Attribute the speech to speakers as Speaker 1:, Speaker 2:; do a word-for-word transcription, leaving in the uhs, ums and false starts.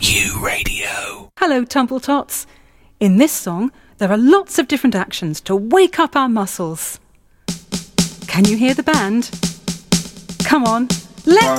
Speaker 1: Q Radio.
Speaker 2: Hello, Tumble Tots. In this song, there are lots of different actions to wake up our muscles. Can you hear the band? Come on, let's